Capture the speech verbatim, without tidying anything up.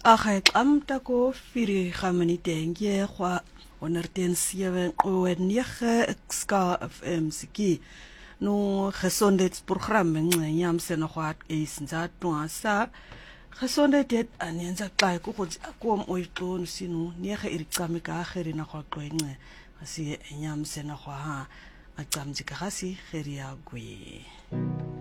A ga xamta ko firi gamaniteng ye gwa honderd sewe nege ska F M siki no gesondheidsprogram ngcenya msena gwa isinza twasa gesondheid anenza xa ukuthi akom oyixono sinu nege iricamika gere na gwa qwenye asi enyamsena gwa ha acamjika gasi gere ya gwe